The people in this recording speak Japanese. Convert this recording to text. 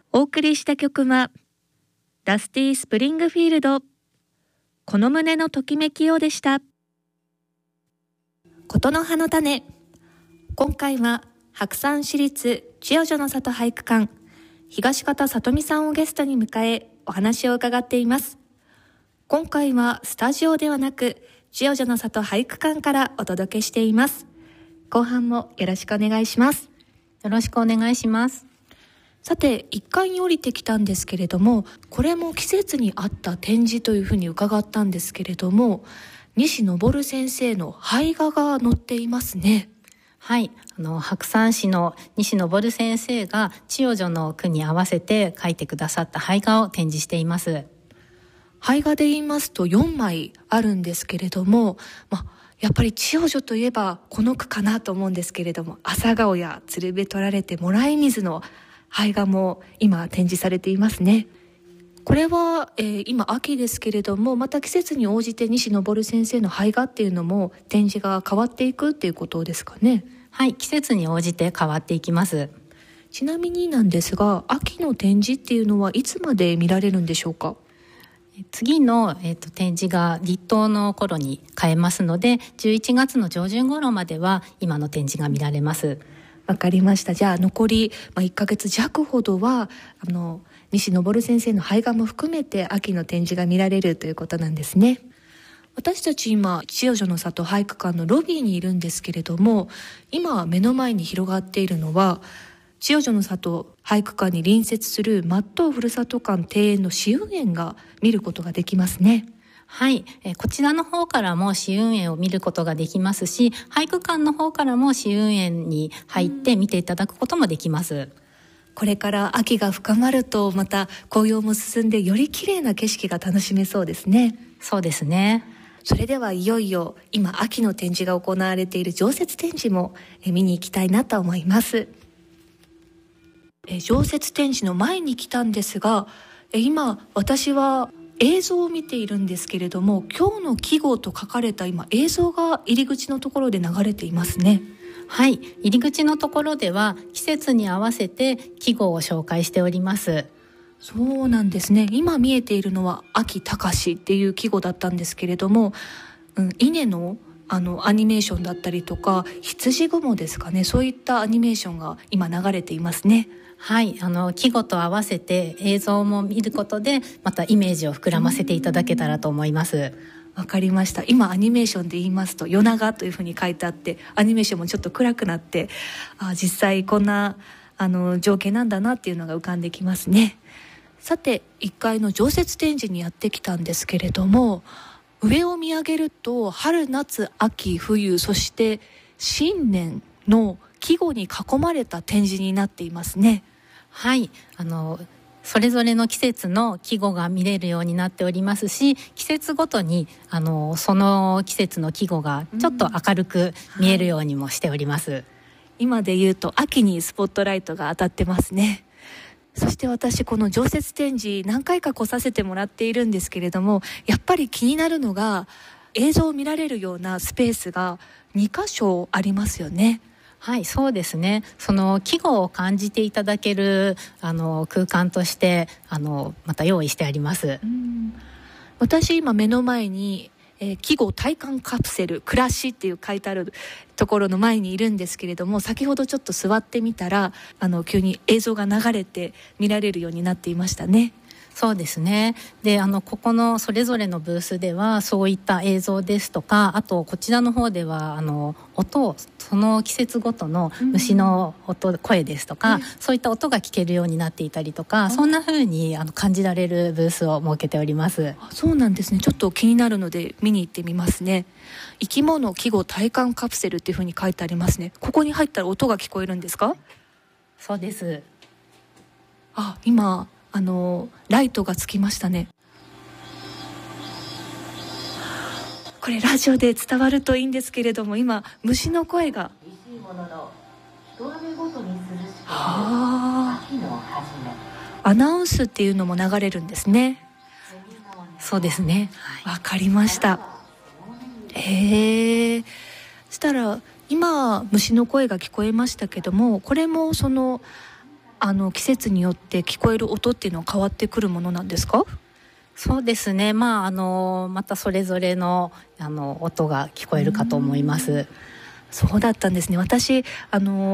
お送りした曲はダスティ・スプリングフィールド、この胸のときめきをでした。ことの葉の種、今回は白山市立千代女の里俳句館東方里美さんをゲストに迎えお話を伺っています。今回はスタジオではなく千代女の里俳句館からお届けしています。後半もよろしくお願いします。 よろしくお願いします。 さて、1階に降りてきたんですけれども、これも季節に合った展示というふうに伺ったんですけれども、西昇先生の俳画が載っていますね。 はい、白山市の西昇先生が千代女の句に合わせて書いてくださった俳画を展示しています。 俳画で言いますと4枚あるんですけれども、やっぱり千代女といえばこの句かなと思うんですけれども、朝顔や鶴瓶取られてもらい水の俳画も今展示されていますね。これは、今秋ですけれども、また季節に応じて西昇先生の俳画っていうのも展示が変わっていくっていうことですかね。 はい、季節に応じて変わっていきます。 ちなみになんですが、秋の展示っていうのはいつまで見られるんでしょうか？ 次の、展示が立冬の頃に変えますので、11月の上旬頃までは今の展示が見られます。 わかりました。じゃあ残り、1ヶ月弱ほどは西昇先生の俳画も含めて秋の展示が見られるということなんですね。私たち今千代女の里俳句館のロビーにいるんですけれども、今目の前に広がっているのは千代女の里俳句館に隣接する松任ふるさと館庭園の試運園が見ることができますね。 はい、こちらの方からも試運園を見ることができますし、俳句館の方からも試運園に入って見ていただくこともできます。 これから秋が深まるとまた紅葉も進んでより綺麗な景色が楽しめそうですね。 そうですね。 それではいよいよ今秋の展示が行われている常設展示も見に行きたいなと思います。常設展示の前に来たんですが、今私は映像を見ているんですけれども、今日の季語と書かれた今映像が入り口のところで流れていますね。 はい、入り口のところでは季節に合わせて季語を紹介しております。 そうなんですね。今見えているのは秋高しっていう季語だったんですけれども、稲のアニメーションだったりとか羊雲ですかね、そういったアニメーションが今流れていますね。 はい、季語と合わせて映像も見ることでまたイメージを膨らませていただけたらと思います。 わかりました。今アニメーションで言いますと夜長というふうに書いてあって、アニメーションもちょっと暗くなって、実際こんな情景なんだなっていうのが浮かんできますね。さて、1階の常設展示にやってきたんですけれども、上を見上げると春夏秋冬そして新年の季語に囲まれた展示になっていますね。 はい、それぞれの季節の季語が見れるようになっておりますし、季節ごとにその季節の季語がちょっと明るく見えるようにもしております。 今で言うと秋にスポットライトが当たってますね。そして私この常設展示何回か来させてもらっているんですけれども、やっぱり気になるのが映像を見られるようなスペースが2箇所ありますよね。 はい、そうですね。その季語を感じていただける空間としてまた用意してあります。 私今目の前に季語体感カプセル暮らしっていう書いてあるところの前にいるんですけれども、先ほどちょっと座ってみたら急に映像が流れて見られるようになっていましたね。 そうですね。で、ここのそれぞれのブースではそういった映像ですとか、あとこちらの方では音をその季節ごとの虫の音、声ですとか、そういった音が聞けるようになっていたりとか、そんな風に感じられるブースを設けております。 そうなんですね。ちょっと気になるので見に行ってみますね。生き物季語体感カプセルっていう風に書いてありますね。ここに入ったら音が聞こえるんですか？ そうです。 今ライトがつきましたね。これラジオで伝わるといいんですけれども、今虫の声がアナウンスっていうのも流れるんですね。 そうですね。 わかりました。そしたら今虫の声が聞こえましたけども、これもその季節によって聞こえる音っていうのは変わってくるものなんですか？ そうですね、またそれぞれの音が聞こえるかと思います。 そうだったんですね。私